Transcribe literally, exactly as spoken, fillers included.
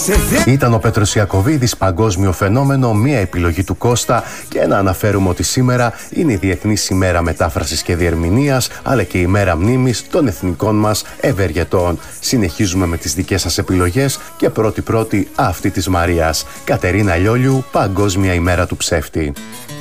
Ήταν ο Πέτρος Ιακωβίδης, παγκόσμιο φαινόμενο, μία επιλογή του Κώστα, και να αναφέρουμε ότι σήμερα είναι η Διεθνής ημέρα μετάφρασης και διερμηνίας, αλλά και η μέρα μνήμης των εθνικών μας ευεργετών. Συνεχίζουμε με τις δικές σας επιλογές και πρώτη-πρώτη αυτή της Μαρίας. Κατερίνα Λιόλιου, Παγκόσμια ημέρα του ψεύτη.